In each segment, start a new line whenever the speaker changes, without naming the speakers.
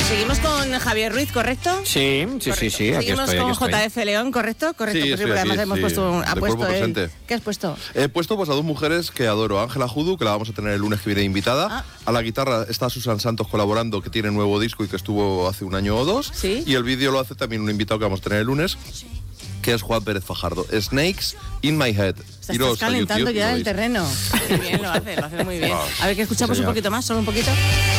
Seguimos con Javier Ruiz, ¿correcto?
Sí.
Seguimos con JF León, ¿correcto? Correcto,
Sí,
pues porque además hemos puesto
de cuerpo presente.
¿Qué has puesto?
He puesto pues a dos mujeres que adoro. Ángela Judu, que la vamos a tener el lunes que viene invitada. A la guitarra está Susan Santos colaborando, que tiene nuevo disco y que estuvo hace un año o dos.
¿Sí?
Y el vídeo lo hace también un invitado que vamos a tener el lunes, que es Juan Pérez Fajardo. Snakes in my head.
Estás calentando ya el terreno. Muy bien, lo hace muy bien. A ver, que escuchamos un poquito más, solo un poquito.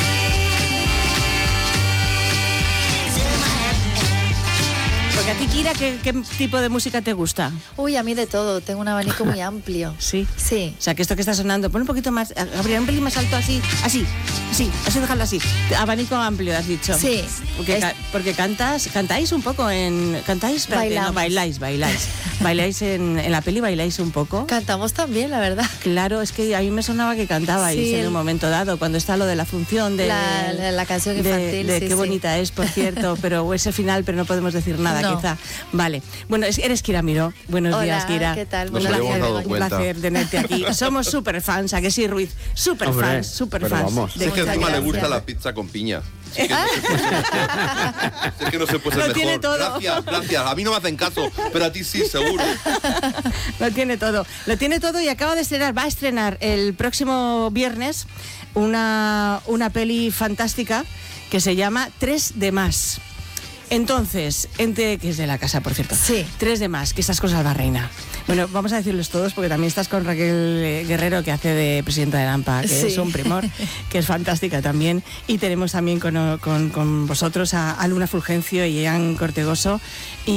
Porque a ti, Kira, ¿qué tipo de música te gusta?
Uy, a mí de todo, tengo un abanico muy amplio.
¿Sí?
Sí.
O sea, que esto que está sonando, pon un poquito más, Gabriel, un pelín más alto, así, déjalo así. Abanico amplio, has dicho.
Sí.
Porque cantáis un poco cantáis,
Bailamos.
No, bailáis en la peli, bailáis un poco.
Cantamos también, la verdad.
Claro, es que a mí me sonaba que cantabais en un momento dado, cuando está lo de la función de
la canción infantil,
de
sí,
qué bonita es, por cierto, pero ese final, pero no podemos decir nada,
no.
quizá. Vale. Bueno, eres Kira Miró. Buenos días, Kira.
¿Qué tal?
Nos habíamos dado
Un
cuenta.
placer tenerte aquí. Somos súper fans, ¿a que sí, Ruiz? Súper fans.
pero vamos.
Es que encima
gracias.
le gusta la pizza con piña. Es que no se puede ser
Lo
mejor.
tiene todo.
Gracias. A mí no me hacen caso, pero a ti sí, seguro.
Lo tiene todo y acaba de estrenar, va a estrenar el próximo viernes una peli fantástica que se llama 3 de más. Entonces, que es de la casa, por cierto.
Sí.
3 de más, que esas cosas va reina. Bueno, vamos a decirlos todos porque también estás con Raquel Guerrero, que hace de presidenta de AMPA, que
Sí.
es un primor, que es fantástica también. Y tenemos también con vosotros a Luna Fulgencio y Ian Cortegoso.